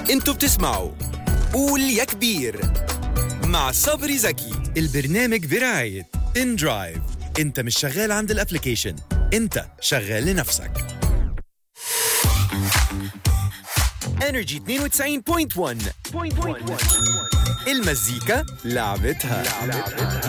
انتوا بتسمعوا قول يا كبير مع صبري زكي. البرنامج برعاية إن درايف. انت مش شغال عند الابليكيشن، انت شغال لنفسك. انرجي 92.1 المزيكا لعبتها.